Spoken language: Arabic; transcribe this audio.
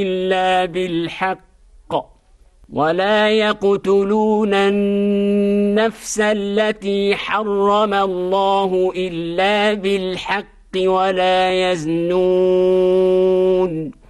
إلا بالحق ولا يقتلون النفس التي حرم الله إلا بالحق ولا يزنون